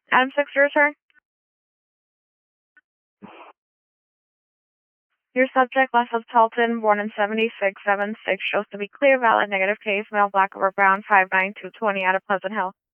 Adam 6 to return. Your subject, Leslie Pelton, born in 7676, shows to be clear, valid, negative case, male, black over brown, 5'9", 220, out of Pleasant Hill.